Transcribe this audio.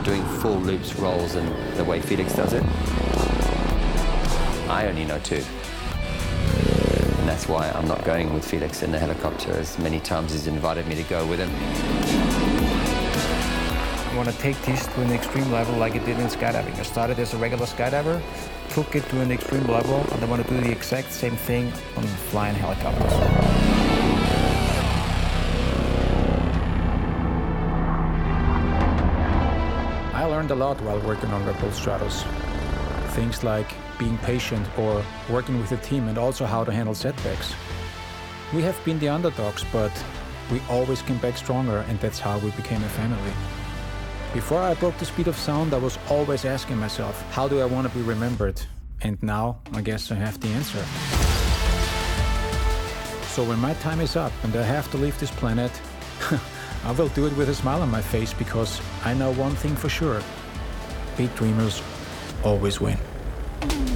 doing full loops, rolls, and the way Felix does it. I only know two. And that's why I'm not going with Felix in the helicopter as many times he's invited me to go with him. I want to take this to an extreme level like it did in skydiving. I started as a regular skydiver, took it to an extreme level, and I want to do the exact same thing on flying helicopters. I learned a lot while working on Red Bull Stratos. Things like being patient or working with a team, and also how to handle setbacks. We have been the underdogs, but we always came back stronger, and that's how we became a family. Before I broke the speed of sound, I was always asking myself, how do I want to be remembered? And now, I guess I have the answer. So when my time is up and I have to leave this planet, I will do it with a smile on my face, because I know one thing for sure: big dreamers always win.